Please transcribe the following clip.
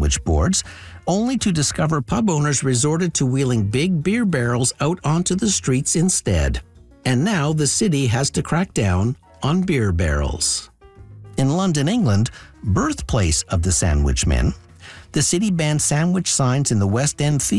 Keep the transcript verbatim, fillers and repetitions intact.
sandwich boards, only to discover pub owners resorted to wheeling big beer barrels out onto the streets instead. And now the city has to crack down on beer barrels. In London, England, birthplace of the sandwich men, the city banned sandwich signs in the West End Theatre